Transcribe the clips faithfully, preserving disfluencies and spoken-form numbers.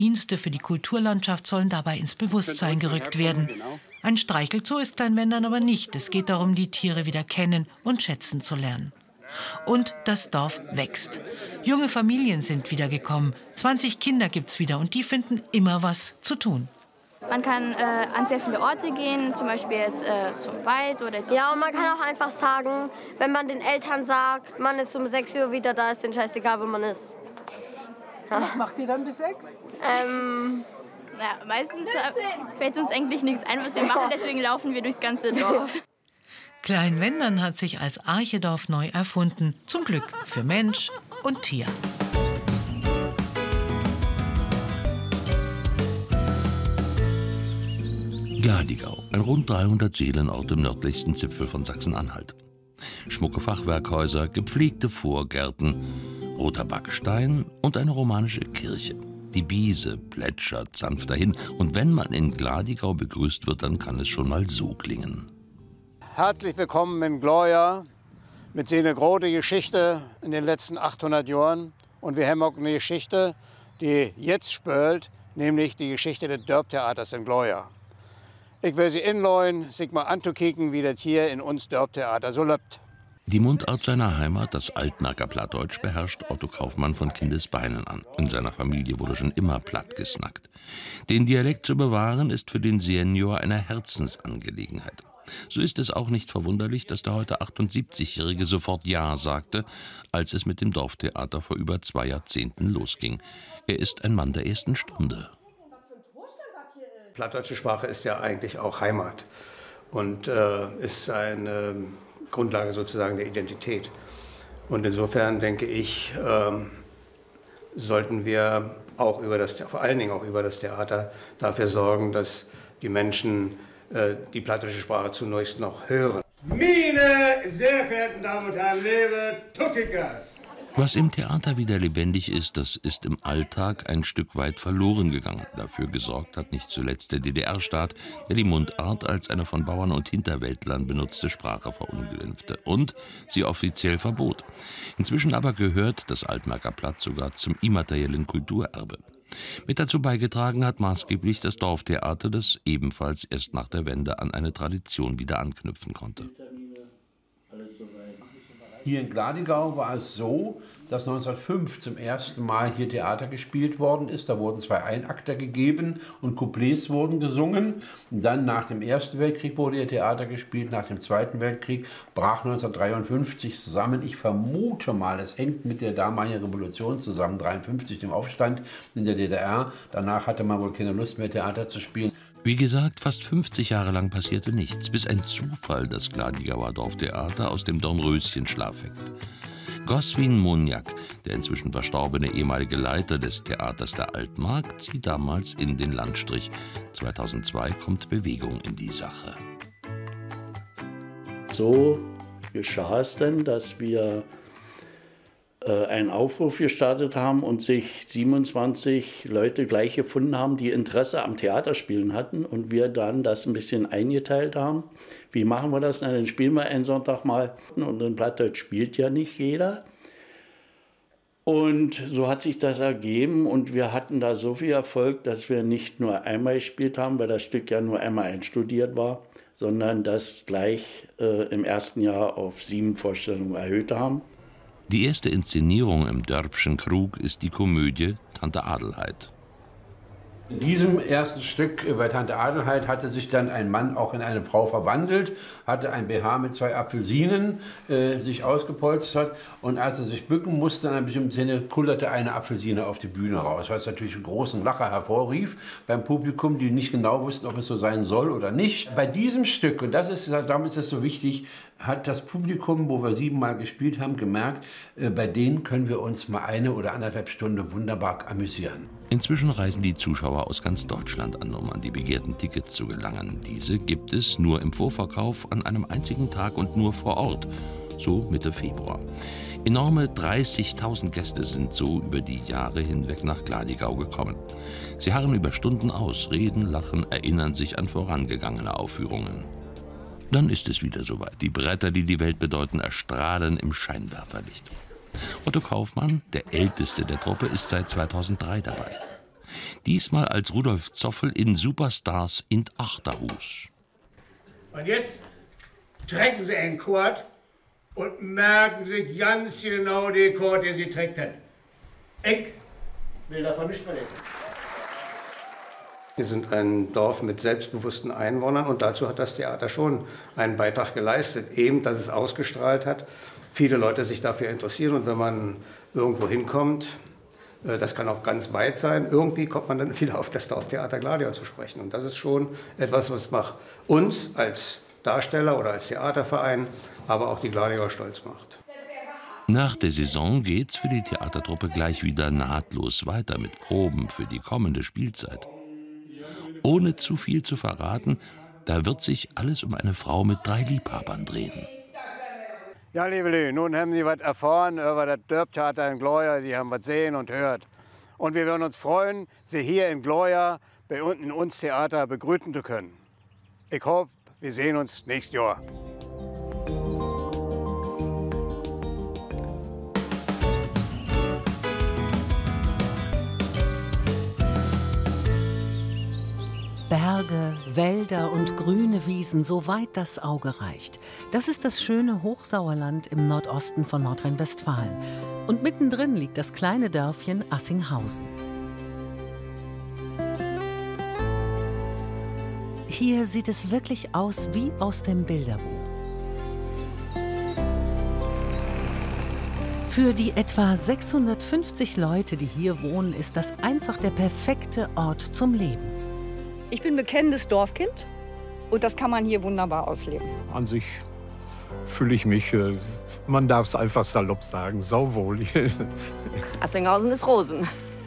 Dienste für die Kulturlandschaft sollen dabei ins Bewusstsein gerückt werden. Ein Streichelzoo ist Kleinwendern aber nicht. Es geht darum, die Tiere wieder kennen und schätzen zu lernen. Und das Dorf wächst. Junge Familien sind wieder gekommen. zwanzig Kinder gibt's wieder und die finden immer was zu tun. Man kann äh, an sehr viele Orte gehen, zum Beispiel jetzt äh, zum Wald oder jetzt. Ja, und man kann auch einfach sagen, wenn man den Eltern sagt, man ist um sechs Uhr wieder da, ist denen scheißegal, wo man ist. Ja. Was macht ihr dann bis sechs? Ähm, na, meistens äh, fällt uns eigentlich nichts ein, was wir machen, deswegen laufen wir durchs ganze Dorf. Kleinwendern hat sich als Archedorf neu erfunden. Zum Glück für Mensch und Tier. Gladigau, ein rund dreihundert Seelenort im nördlichsten Zipfel von Sachsen-Anhalt. Schmucke Fachwerkhäuser, gepflegte Vorgärten, roter Backstein und eine romanische Kirche. Die Biese plätschert sanft dahin und wenn man in Gladigau begrüßt wird, dann kann es schon mal so klingen. Herzlich willkommen in Glorja mit so einer großen Geschichte in den letzten achthundert Jahren. Und wir haben auch eine Geschichte, die jetzt spielt, nämlich die Geschichte des Dörptheaters in Glorja. Ich will Sie inleuen, sich mal anzukicken, wie das hier in uns Dörptheater so lebt. Die Mundart seiner Heimat, das Altmarker Plattdeutsch, beherrscht Otto Kaufmann von Kindesbeinen an. In seiner Familie wurde schon immer platt gesnackt. Den Dialekt zu bewahren, ist für den Senior eine Herzensangelegenheit. So ist es auch nicht verwunderlich, dass der heute achtundsiebzigjährige sofort Ja sagte, als es mit dem Dorftheater vor über zwei Jahrzehnten losging. Er ist ein Mann der ersten Stunde. Plattdeutsche Sprache ist ja eigentlich auch Heimat und äh, ist eine Grundlage sozusagen der Identität. Und insofern denke ich, äh, sollten wir auch über das, vor allen Dingen auch über das Theater dafür sorgen, dass die Menschen äh, die plattdeutsche Sprache zunächst noch hören. Meine sehr verehrten Damen und Herren, liebe Tuckikers! Was im Theater wieder lebendig ist, das ist im Alltag ein Stück weit verloren gegangen. Dafür gesorgt hat nicht zuletzt der D D R-Staat, der die Mundart als eine von Bauern und Hinterwäldlern benutzte Sprache verunglimpfte und sie offiziell verbot. Inzwischen aber gehört das Altmarker Platt sogar zum immateriellen Kulturerbe. Mit dazu beigetragen hat maßgeblich das Dorftheater, das ebenfalls erst nach der Wende an eine Tradition wieder anknüpfen konnte. Hier in Gladigau war es so, dass neunzehnhundertfünf zum ersten Mal hier Theater gespielt worden ist. Da wurden zwei Einakter gegeben und Couplets wurden gesungen. Und dann nach dem Ersten Weltkrieg wurde hier Theater gespielt. Nach dem Zweiten Weltkrieg brach neunzehnhundertdreiundfünfzig zusammen. Ich vermute mal, es hängt mit der damaligen Revolution zusammen, neunzehnhundertdreiundfünfzig, dem Aufstand in der D D R. Danach hatte man wohl keine Lust mehr, Theater zu spielen. Wie gesagt, fast fünfzig Jahre lang passierte nichts, bis ein Zufall das Gladigauer Dorftheater aus dem Dornröschenschlaf weckt. Goswin Moniak, der inzwischen verstorbene ehemalige Leiter des Theaters der Altmark, zieht damals in den Landstrich. zweitausendzwei kommt Bewegung in die Sache. So geschah es denn, dass wir einen Aufruf gestartet haben und sich siebenundzwanzig Leute gleich gefunden haben, die Interesse am Theaterspielen hatten und wir dann das ein bisschen eingeteilt haben. Wie machen wir das? Na, dann spielen wir einen Sonntag mal und in Plattdeutsch spielt ja nicht jeder. Und so hat sich das ergeben und wir hatten da so viel Erfolg, dass wir nicht nur einmal gespielt haben, weil das Stück ja nur einmal einstudiert war, sondern das gleich äh, im ersten Jahr auf sieben Vorstellungen erhöht haben. Die erste Inszenierung im Dörpschen Krug ist die Komödie Tante Adelheid. In diesem ersten Stück bei Tante Adelheid hatte sich dann ein Mann auch in eine Frau verwandelt, hatte ein B H mit zwei Apfelsinen äh, sich ausgepolstert und als er sich bücken musste, in einer bestimmten Szene kullerte eine Apfelsine auf die Bühne raus, was natürlich einen großen Lacher hervorrief beim Publikum, die nicht genau wussten, ob es so sein soll oder nicht. Bei diesem Stück, und das ist, darum ist es so wichtig, hat das Publikum, wo wir siebenmal gespielt haben, gemerkt, äh, bei denen können wir uns mal eine oder anderthalb Stunden wunderbar amüsieren. Inzwischen reisen die Zuschauer aus ganz Deutschland an, um an die begehrten Tickets zu gelangen. Diese gibt es nur im Vorverkauf an einem einzigen Tag und nur vor Ort, so Mitte Februar. Enorme dreißigtausend Gäste sind so über die Jahre hinweg nach Gladigau gekommen. Sie harren über Stunden aus, reden, lachen, erinnern sich an vorangegangene Aufführungen. Dann ist es wieder soweit. Die Bretter, die die Welt bedeuten, erstrahlen im Scheinwerferlicht. Otto Kaufmann, der älteste der Truppe, ist seit zweitausenddrei dabei. diesmal als Rudolf Zoffel in Superstars in Achterhus. Und jetzt trinken Sie einen Kurt und merken sich ganz genau die Kurt, die Sie trinken. Ich will davon nicht verlegen. Wir sind ein Dorf mit selbstbewussten Einwohnern und dazu hat das Theater schon einen Beitrag geleistet, eben, dass es ausgestrahlt hat, viele Leute sich dafür interessieren und wenn man irgendwo hinkommt, das kann auch ganz weit sein, irgendwie kommt man dann wieder auf das Dorftheater Gladior zu sprechen und das ist schon etwas, was macht uns als Darsteller oder als Theaterverein, aber auch die Gladior stolz macht. Nach der Saison geht's für die Theatertruppe gleich wieder nahtlos weiter mit Proben für die kommende Spielzeit. Ohne zu viel zu verraten, da wird sich alles um eine Frau mit drei Liebhabern drehen. Ja, liebe Lü, nun haben Sie was erfahren über das Dorftheater in Gleuer. Sie haben was sehen und hört. Und wir würden uns freuen, Sie hier in Gleuer bei uns in uns Theater begrüßen zu können. Ich hoffe, wir sehen uns nächstes Jahr. Berge, Wälder und grüne Wiesen, soweit das Auge reicht. Das ist das schöne Hochsauerland im Nordosten von Nordrhein-Westfalen. Und mittendrin liegt das kleine Dörfchen Assinghausen. Hier sieht es wirklich aus wie aus dem Bilderbuch. Für die etwa sechshundertfünfzig Leute, die hier wohnen, ist das einfach der perfekte Ort zum Leben. Ich bin bekennendes Dorfkind und das kann man hier wunderbar ausleben. An sich fühle ich mich, man darf es einfach salopp sagen, sauwohl. Assinghausen ist Rosen.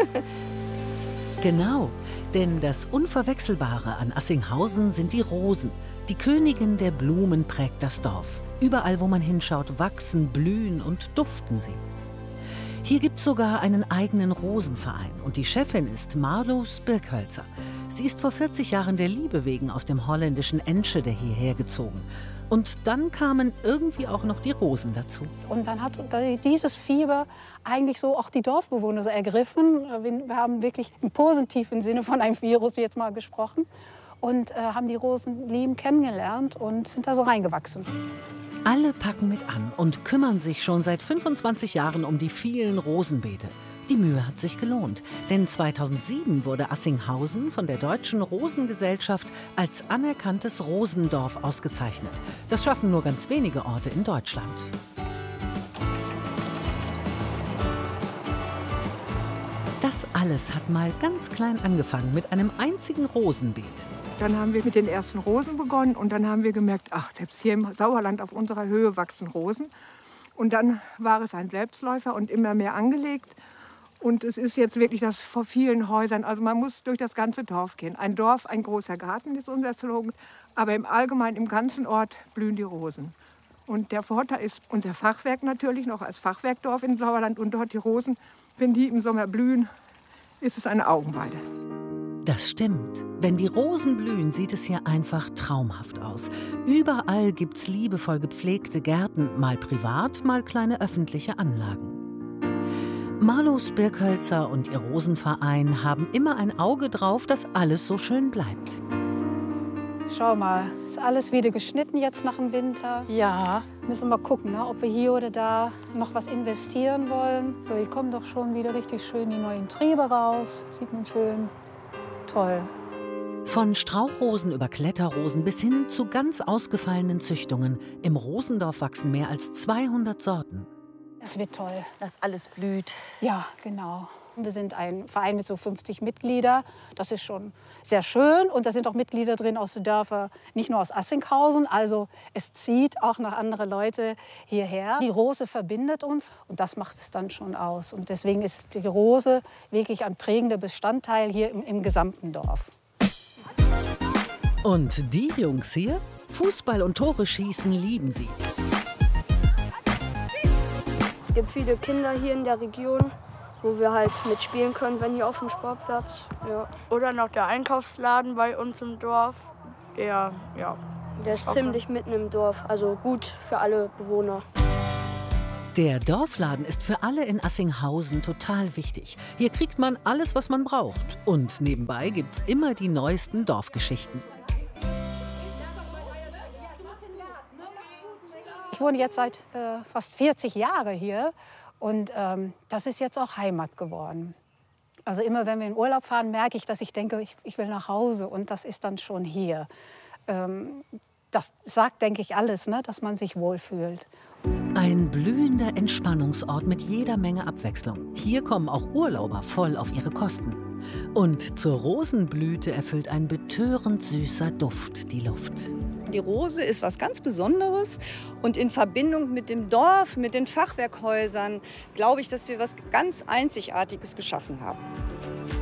Genau, denn das Unverwechselbare an Assinghausen sind die Rosen. Die Königin der Blumen prägt das Dorf. Überall, wo man hinschaut, wachsen, blühen und duften sie. Hier gibt es sogar einen eigenen Rosenverein und die Chefin ist Marlo Spirkhölzer. Sie ist vor vierzig Jahren der Liebe wegen aus dem holländischen Enschede hierher gezogen. Und dann kamen irgendwie auch noch die Rosen dazu. Und dann hat dieses Fieber eigentlich so auch die Dorfbewohner so ergriffen. Wir haben wirklich im positiven Sinne von einem Virus jetzt mal gesprochen. Und äh, haben die Rosen lieben kennengelernt und sind da so reingewachsen. Alle packen mit an und kümmern sich schon seit fünfundzwanzig Jahren um die vielen Rosenbeete. Die Mühe hat sich gelohnt, denn zweitausendsieben wurde Assinghausen von der Deutschen Rosengesellschaft als anerkanntes Rosendorf ausgezeichnet. Das schaffen nur ganz wenige Orte in Deutschland. Das alles hat mal ganz klein angefangen mit einem einzigen Rosenbeet. Dann haben wir mit den ersten Rosen begonnen und dann haben wir gemerkt, ach, selbst hier im Sauerland auf unserer Höhe wachsen Rosen. Und dann war es ein Selbstläufer und immer mehr angelegt. Und es ist jetzt wirklich das vor vielen Häusern, also man muss durch das ganze Dorf gehen. Ein Dorf, ein großer Garten ist unser Slogan, aber im Allgemeinen, im ganzen Ort blühen die Rosen. Und der Vorteil ist unser Fachwerk natürlich noch als Fachwerkdorf in Sauerland und dort die Rosen, wenn die im Sommer blühen, ist es eine Augenweide. Das stimmt. Wenn die Rosen blühen, sieht es hier einfach traumhaft aus. Überall gibt's liebevoll gepflegte Gärten, mal privat, mal kleine öffentliche Anlagen. Marlo Spirkhölzer und ihr Rosenverein haben immer ein Auge drauf, dass alles so schön bleibt. Schau mal, ist alles wieder geschnitten jetzt nach dem Winter? Ja. Müssen wir mal gucken, ne, ob wir hier oder da noch was investieren wollen. So, hier kommen doch schon wieder richtig schön die neuen Triebe raus. Sieht man schön. Toll. Von Strauchrosen über Kletterrosen bis hin zu ganz ausgefallenen Züchtungen. Im Rosendorf wachsen mehr als zweihundert Sorten. Das wird toll. Dass alles blüht. Ja, genau. Wir sind ein Verein mit so fünfzig Mitgliedern. Das ist schon sehr schön. Und da sind auch Mitglieder drin aus den Dörfern, nicht nur aus Assinghausen. Also es zieht auch noch andere Leute hierher. Die Rose verbindet uns und das macht es dann schon aus. Und deswegen ist die Rose wirklich ein prägender Bestandteil hier im, im gesamten Dorf. Und die Jungs hier? Fußball und Tore schießen lieben sie. Es gibt viele Kinder hier in der Region, wo wir halt mitspielen können, wenn hier auf dem Sportplatz. Ja. Oder noch der Einkaufsladen bei uns im Dorf. Der, ja, der ist ziemlich mitten im Dorf, also gut für alle Bewohner. Der Dorfladen ist für alle in Assinghausen total wichtig. Hier kriegt man alles, was man braucht. Und nebenbei gibt's immer die neuesten Dorfgeschichten. Ich wohne jetzt seit äh, fast vierzig Jahren hier und ähm, das ist jetzt auch Heimat geworden. Also immer wenn wir in Urlaub fahren, merke ich, dass ich denke, ich, ich will nach Hause und das ist dann schon hier. Ähm, das sagt, denke ich, alles, ne, dass man sich wohlfühlt. Ein blühender Entspannungsort mit jeder Menge Abwechslung. Hier kommen auch Urlauber voll auf ihre Kosten. Und zur Rosenblüte erfüllt ein betörend süßer Duft die Luft. Die Rose ist was ganz Besonderes und in Verbindung mit dem Dorf, mit den Fachwerkhäusern, glaube ich, dass wir was ganz Einzigartiges geschaffen haben.